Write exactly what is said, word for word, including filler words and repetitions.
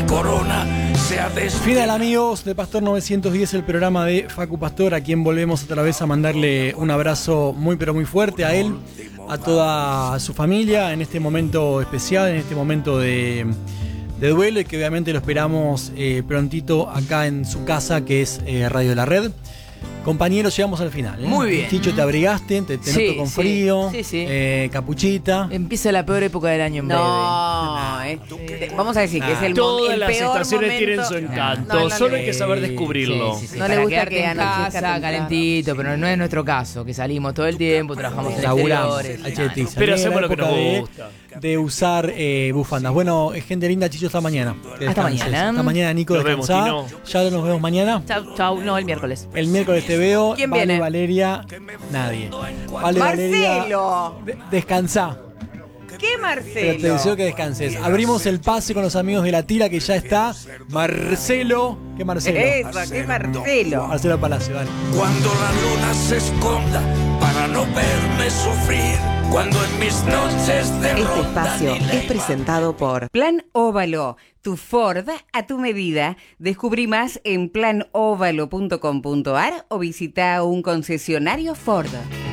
corona se ha des... Final, amigos de Pastor novecientos diez, el programa de Facu Pastor, a quien volvemos otra vez a mandarle un abrazo muy pero muy fuerte a él, a toda su familia en este momento especial, en este momento de, de duelo, y que obviamente lo esperamos eh, prontito acá en su casa, que es eh, Radio de la Red. Compañeros, llegamos al final, ¿eh? Muy bien. Chicho, te abrigaste, te, te Sí, noto con sí, frío, sí, sí. Eh, capuchita. Empieza la peor época del año en breve. No, eh, eh, vamos a decir que es el, mo- Todas el las peor estaciones momento. tienen su encanto, No, no, solo no, hay que saber descubrirlo. Sí, sí, sí. No le Para gusta quedarte que en anochezca casa, temprano. calentito, pero no es nuestro caso, que salimos todo el tiempo, trabajamos en Laburamos, exteriores. H T, Pero salí de hacemos la lo que época nos de- gusta. de usar eh, bufandas. Bueno, gente linda, Chicho, hasta mañana. Que Hasta descanses. mañana. Hasta mañana, Nico, Nos vemos, descansá. Tino. Ya nos vemos mañana. Chau, chau, no, el miércoles. El miércoles te veo. ¿Quién Vale, viene? Valeria, nadie. Vale, Valeria, Marcelo. de- descansá. ¿Qué Pero te Marcelo? deseo que descanses. Abrimos el pase con los amigos de la tira, que ya está. Marcelo. ¿Qué Marcelo? Eso, ¿qué Marcelo? Marcelo Palacio, dale. Cuando la luna se esconda para no verme sufrir, cuando en mis noches de Este ronda espacio ni la es presentado por Plan Óvalo, tu Ford a tu medida. Descubrí más en plan óvalo punto com punto a r o visita un concesionario Ford.